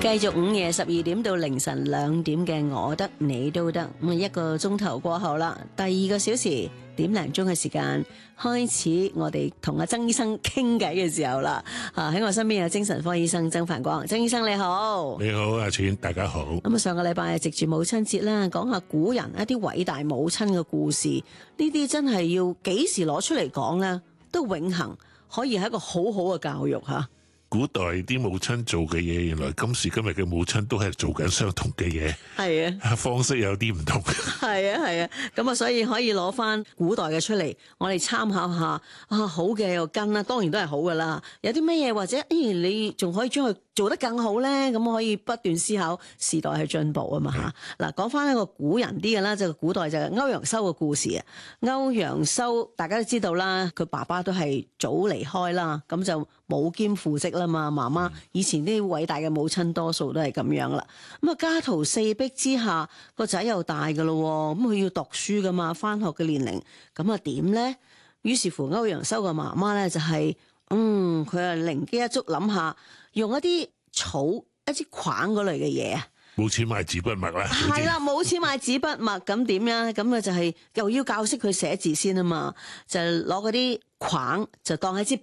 繼續午夜12點到凌晨2點嘅我得你都得，咁1個鐘頭過後啦，第2個小時點零鐘嘅時間開始，我哋同阿曾醫生傾偈嘅時候啦。喺我身邊有精神科醫生曾繁光，曾醫生你好。 你好，阿全，大家好。 咁上個禮拜係藉住母親節啦，講下古人一啲偉大母親嘅故事，呢啲真係要幾時攞出嚟講呢？都永恆，可以係一個好好嘅教育吓。 古代啲母親做嘅嘢，原來今時今日嘅母親都係做緊相同嘅嘢，係啊，方式有啲唔同。 係啊，咁啊，所以可以攞翻古代嘅出嚟，我哋參考下啊，好嘅又跟啦，當然都係好噶啦。有啲咩嘢或者，你仲可以將佢做得更好咧，咁可以不斷思考時代係進步啊嘛吓。嗱，講翻一個古人啲嘅啦，就古代就係歐陽修嘅故事啊。歐陽修大家都知道啦，佢爸爸都係早離開啦，咁就母兼父職啦嘛。媽媽以前啲偉大嘅母親多數都係咁樣啦。咁啊，家徒四壁之下，個仔又大噶咯，咁佢要讀書噶嘛，翻學嘅年齡，咁啊點咧？於是乎，歐陽修嘅媽媽咧就係，佢啊靈機一觸，諗下用一啲草、一啲框嗰類嘅嘢啊。 冇錢買紙筆墨啦， 係啦，冇錢買紙筆墨，咁點樣？咁啊就係又要教識佢寫字先啊嘛，就攞嗰啲框就當係支